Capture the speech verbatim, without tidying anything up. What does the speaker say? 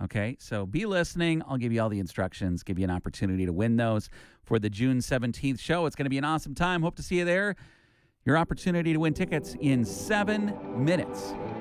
Okay, so be listening. I'll give you all the instructions, give you an opportunity to win those for the June seventeenth show. It's going to be an awesome time. Hope to see you there. Your opportunity to win tickets in seven minutes.